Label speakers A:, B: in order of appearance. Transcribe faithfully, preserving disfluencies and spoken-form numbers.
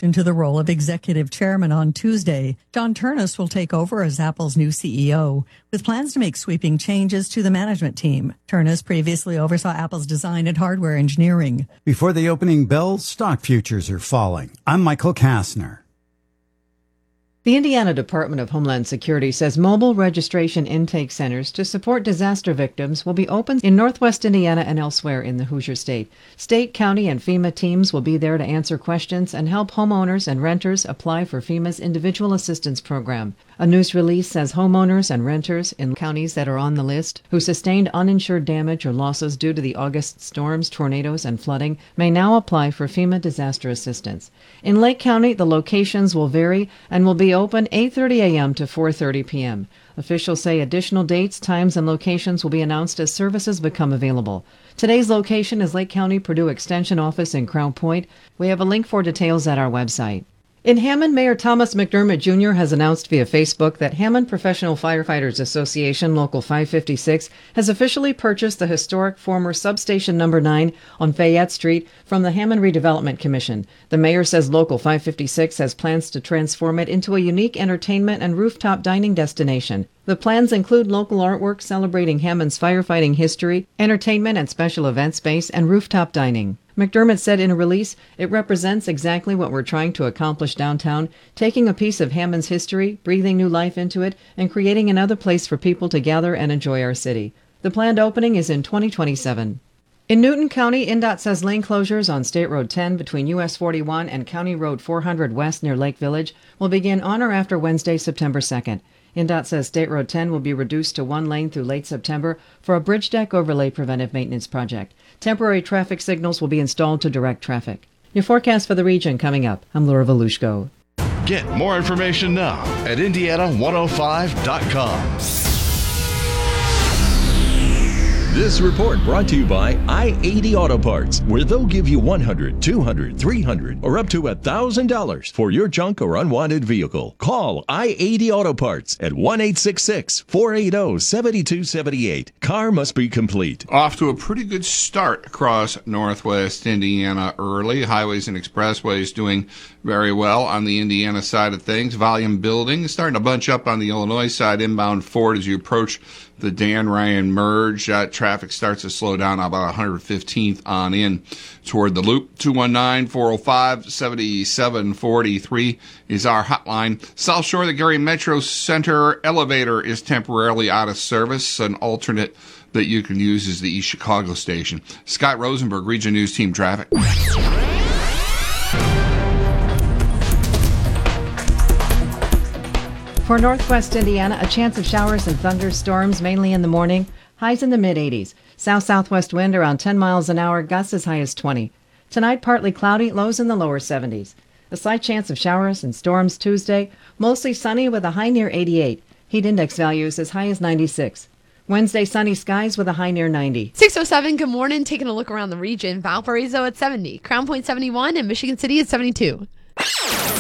A: transition to the role of executive chairman on Tuesday. John Ternus will take over as Apple's new C E O, with plans to make sweeping changes to the management team. Ternus previously oversaw Apple's design and hardware engineering.
B: Before the opening bell, stock futures are falling. I'm Michael Kastner.
C: The Indiana Department of Homeland Security says mobile registration intake centers to support disaster victims will be open in Northwest Indiana and elsewhere in the Hoosier State. State, county, and FEMA teams will be there to answer questions and help homeowners and renters apply for FEMA's Individual Assistance Program. A news release says homeowners and renters in counties that are on the list who sustained uninsured damage or losses due to the August storms, tornadoes, and flooding may now apply for FEMA disaster assistance. In Lake County, the locations will vary and will be open eight thirty a.m. to four thirty p.m. Officials say additional dates, times, and locations will be announced as services become available. Today's location is Lake County Purdue Extension Office in Crown Point. We have a link for details at our website. In Hammond, Mayor Thomas McDermott Junior has announced via Facebook that Hammond Professional Firefighters Association Local five fifty-six has officially purchased the historic former substation number nine on Fayette Street from the Hammond Redevelopment Commission. The mayor says Local five fifty-six has plans to transform it into a unique entertainment and rooftop dining destination. The plans include local artwork celebrating Hammond's firefighting history, entertainment and special event space, and rooftop dining. McDermott said in a release, "It represents exactly what we're trying to accomplish downtown, taking a piece of Hammond's history, breathing new life into it, and creating another place for people to gather and enjoy our city." The planned opening is in twenty twenty-seven. In Newton County, N D O T says lane closures on State Road ten between U S forty-one and County Road four hundred West near Lake Village will begin on or after Wednesday, September second. N D O T says State Road ten will be reduced to one lane through late September for a bridge deck overlay preventive maintenance project. Temporary traffic signals will be installed to direct traffic. Your forecast for the region coming up. I'm Laura Volushko.
D: Get more information now at Indiana one oh five dot com.
E: This report brought to you by I eighty Auto Parts, where they'll give you one hundred, two hundred, three hundred, or up to one thousand dollars for your junk or unwanted vehicle. Call I eighty Auto Parts at one eight six six, four eight zero, seven two seven eight. Car must be complete.
F: Off to a pretty good start across Northwest Indiana early. Highways and expressways doing very well on the Indiana side of things. Volume building, starting to bunch up on the Illinois side, inbound Ford as you approach the Dan Ryan merge. Uh, traffic starts to slow down about one hundred fifteenth on in toward the loop. two one nine, four oh five, seven seven four three is our hotline. South Shore, the Gary Metro Center elevator is temporarily out of service. An alternate that you can use is the East Chicago station. Scott Rosenberg, Region News Team Traffic.
C: For Northwest Indiana, a chance of showers and thunderstorms mainly in the morning. Highs in the mid eighties. South-southwest wind around ten miles an hour, gusts as high as twenty. Tonight, partly cloudy, lows in the lower seventies. A slight chance of showers and storms Tuesday. Mostly sunny with a high near eighty-eight. Heat index values as high as ninety-six. Wednesday, sunny skies with a high near ninety.
G: six oh seven, good morning. Taking a look around the region. Valparaiso at seventy. Crown Point seventy-one and Michigan City at seventy-two.